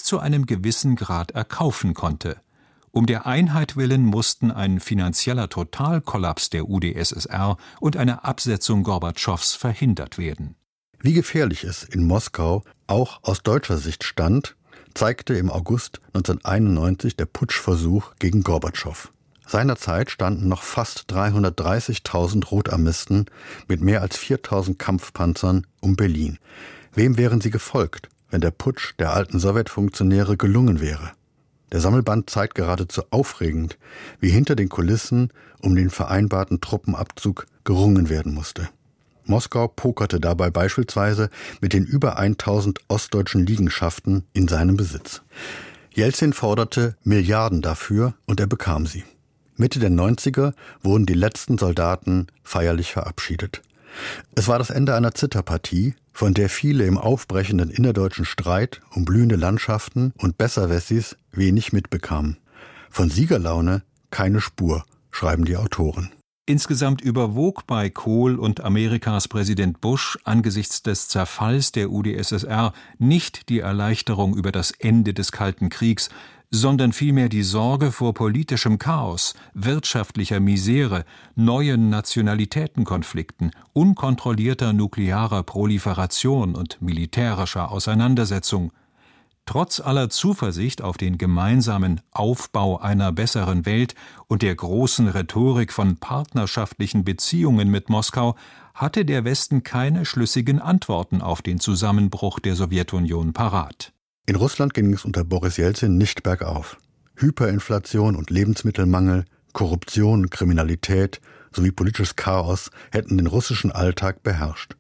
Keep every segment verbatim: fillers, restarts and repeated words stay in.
bis zu einem gewissen Grad erkaufen konnte. Um der Einheit willen mussten ein finanzieller Totalkollaps der U d S S R und eine Absetzung Gorbatschows verhindert werden. Wie gefährlich es in Moskau auch aus deutscher Sicht stand, zeigte im August neunzehnhunderteinundneunzig der Putschversuch gegen Gorbatschow. Seinerzeit standen noch fast dreihundertdreißigtausend Rotarmisten mit mehr als viertausend Kampfpanzern um Berlin. Wem wären sie gefolgt, wenn der Putsch der alten Sowjetfunktionäre gelungen wäre? Der Sammelband zeigt geradezu aufregend, wie hinter den Kulissen um den vereinbarten Truppenabzug gerungen werden musste. Moskau pokerte dabei beispielsweise mit den über tausend ostdeutschen Liegenschaften in seinem Besitz. Jelzin forderte Milliarden dafür und er bekam sie. Mitte der neunziger wurden die letzten Soldaten feierlich verabschiedet. Es war das Ende einer Zitterpartie, von der viele im aufbrechenden innerdeutschen Streit um blühende Landschaften und Besserwessis wenig mitbekamen. Von Siegerlaune keine Spur, schreiben die Autoren. Insgesamt überwog bei Kohl und Amerikas Präsident Bush angesichts des Zerfalls der U d S S R nicht die Erleichterung über das Ende des Kalten Kriegs, sondern vielmehr die Sorge vor politischem Chaos, wirtschaftlicher Misere, neuen Nationalitätenkonflikten, unkontrollierter nuklearer Proliferation und militärischer Auseinandersetzung. Trotz aller Zuversicht auf den gemeinsamen Aufbau einer besseren Welt und der großen Rhetorik von partnerschaftlichen Beziehungen mit Moskau hatte der Westen keine schlüssigen Antworten auf den Zusammenbruch der Sowjetunion parat. In Russland ging es unter Boris Jelzin nicht bergauf. Hyperinflation und Lebensmittelmangel, Korruption und Kriminalität sowie politisches Chaos hätten den russischen Alltag beherrscht.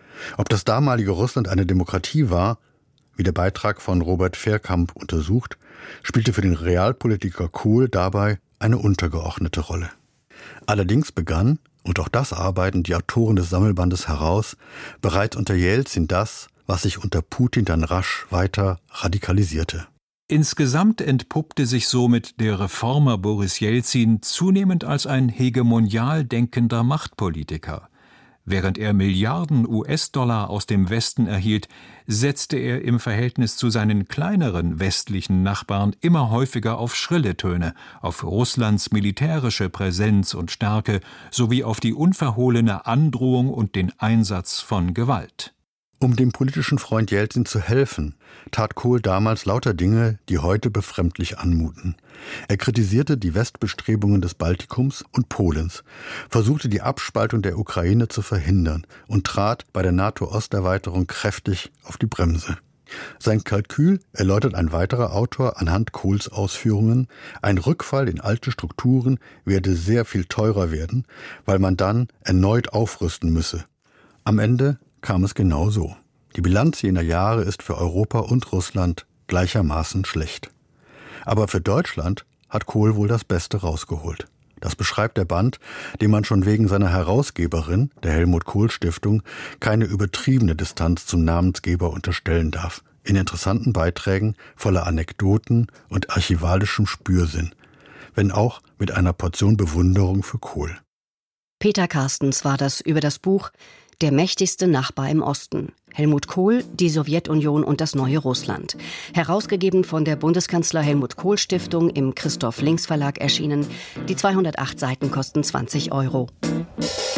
Ob das damalige Russland eine Demokratie war, wie der Beitrag von Robert Verkamp untersucht, spielte für den Realpolitiker Kohl dabei eine untergeordnete Rolle. Allerdings begann, und auch das arbeiten die Autoren des Sammelbandes heraus, bereits unter Jelzin das, was sich unter Putin dann rasch weiter radikalisierte. Insgesamt entpuppte sich somit der Reformer Boris Jelzin zunehmend als ein hegemonial denkender Machtpolitiker. Während er Milliarden U S-Dollar aus dem Westen erhielt, setzte er im Verhältnis zu seinen kleineren westlichen Nachbarn immer häufiger auf schrille Töne, auf Russlands militärische Präsenz und Stärke sowie auf die unverhohlene Androhung und den Einsatz von Gewalt. Um dem politischen Freund Jelzin zu helfen, tat Kohl damals lauter Dinge, die heute befremdlich anmuten. Er kritisierte die Westbestrebungen des Baltikums und Polens, versuchte die Abspaltung der Ukraine zu verhindern und trat bei der NATO-Osterweiterung kräftig auf die Bremse. Sein Kalkül erläutert ein weiterer Autor anhand Kohls Ausführungen: Ein Rückfall in alte Strukturen werde sehr viel teurer werden, weil man dann erneut aufrüsten müsse. Am Ende kam es genau so. Die Bilanz jener Jahre ist für Europa und Russland gleichermaßen schlecht. Aber für Deutschland hat Kohl wohl das Beste rausgeholt. Das beschreibt der Band, dem man schon wegen seiner Herausgeberin, der Helmut-Kohl-Stiftung, keine übertriebene Distanz zum Namensgeber unterstellen darf. In interessanten Beiträgen voller Anekdoten und archivalischem Spürsinn. Wenn auch mit einer Portion Bewunderung für Kohl. Peter Carstens war das über das Buch Der mächtigste Nachbar im Osten. Helmut Kohl, die Sowjetunion und das neue Russland. Herausgegeben von der Bundeskanzler Helmut Kohl Stiftung, im Christoph Links Verlag erschienen. Die zweihundertacht Seiten kosten zwanzig Euro.